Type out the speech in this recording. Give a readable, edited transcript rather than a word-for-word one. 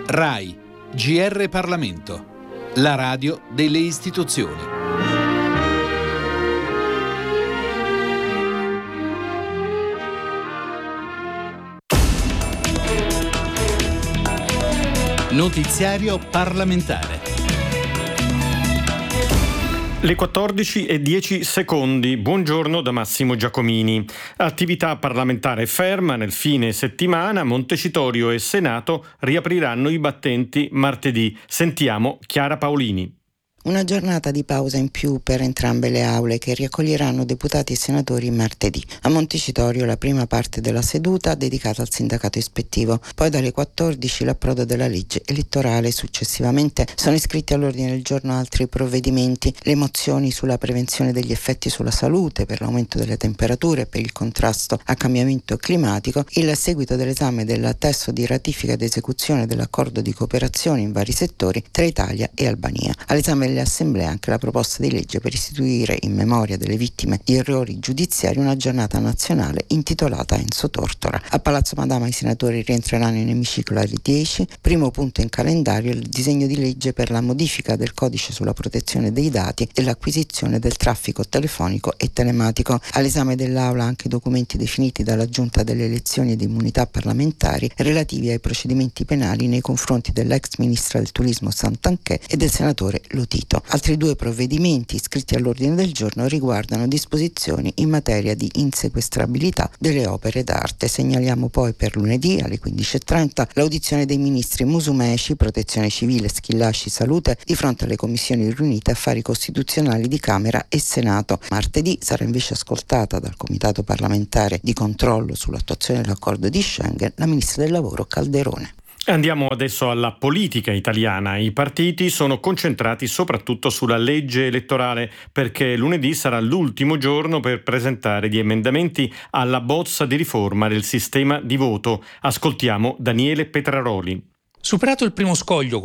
RAI, GR Parlamento, la radio delle istituzioni. Notiziario parlamentare. Le 14:10. Buongiorno da Massimo Giacomini. Attività parlamentare ferma nel fine settimana. Montecitorio e Senato riapriranno i battenti martedì. Sentiamo Chiara Paolini. Una giornata di pausa in più per entrambe le aule che riaccoglieranno deputati e senatori martedì. A Montecitorio la prima parte della seduta dedicata al sindacato ispettivo, poi dalle 14 l'approdo della legge elettorale. Successivamente sono iscritti all'ordine del giorno altri provvedimenti, le mozioni sulla prevenzione degli effetti sulla salute, per l'aumento delle temperature e per il contrasto al cambiamento climatico, il seguito dell'esame del testo di ratifica ed esecuzione dell'accordo di cooperazione in vari settori tra Italia e Albania. All'esame delle assemblee anche la proposta di legge per istituire in memoria delle vittime di errori giudiziari una giornata nazionale intitolata Enzo Tortora. A Palazzo Madama i senatori rientreranno in emiciclo alle 10. Primo punto in calendario il disegno di legge per la modifica del codice sulla protezione dei dati e l'acquisizione del traffico telefonico e telematico. All'esame dell'Aula anche documenti definiti dalla Giunta delle elezioni ed immunità parlamentari relativi ai procedimenti penali nei confronti dell'ex ministra del turismo Santanchè e del senatore Lotito. Altri due provvedimenti iscritti all'ordine del giorno riguardano disposizioni in materia di insequestrabilità delle opere d'arte. Segnaliamo poi per lunedì alle 15:30 l'audizione dei ministri Musumeci, Protezione Civile, Schillaci, Salute di fronte alle commissioni riunite Affari Costituzionali di Camera e Senato. Martedì sarà invece ascoltata dal Comitato parlamentare di controllo sull'attuazione dell'accordo di Schengen la ministra del Lavoro Calderone. Andiamo adesso alla politica italiana. I partiti sono concentrati soprattutto sulla legge elettorale perché lunedì sarà l'ultimo giorno per presentare gli emendamenti alla bozza di riforma del sistema di voto. Ascoltiamo Daniele Petraroli. Superato il primo scoglio